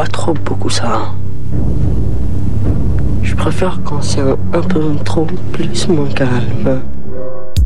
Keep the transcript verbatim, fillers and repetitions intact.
pas trop beaucoup ça. Je préfère quand c'est un, un peu trop plus moins calme.